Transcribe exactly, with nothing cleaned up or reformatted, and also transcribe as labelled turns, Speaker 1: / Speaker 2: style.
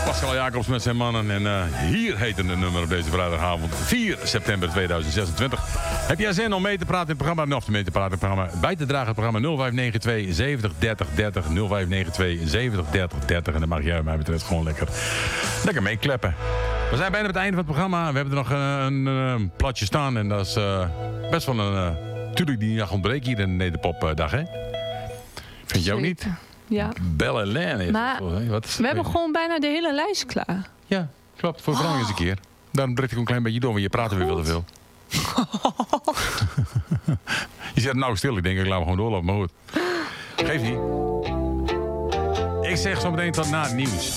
Speaker 1: Pascal Jacobs met zijn mannen. En uh, hier heet het nummer op deze vrijdagavond, vier september tweeduizend zesentwintig. Heb jij zin om mee te praten in het programma? Of mee te praten in het programma? Bij te dragen het programma nul vijf negen twee zeventig dertig dertig. nul vijf negen twee zeventig dertig dertig. En dan mag jij, wat mij betreft, gewoon lekker, lekker meekleppen. We zijn bijna op het einde van het programma. We hebben er nog een, een, een platje staan. En dat is uh, best wel een... Uh, tuurlijk die dag ontbreekt hier in de Nederpopdag, hè? Vind je ook niet?
Speaker 2: Ja.
Speaker 1: Belle Laine.
Speaker 2: Maar
Speaker 1: Wat is
Speaker 2: we hebben gewoon bijna de hele lijst klaar.
Speaker 1: Ja, klopt. Voor Frank eens een keer. Daarom breek ik een klein beetje door, want je praat er weer wel te veel. Je zet nou stil. Ik denk, ik laat me gewoon doorlopen. Maar goed. Geef niet. Ik zeg zo meteen tot na het nieuws.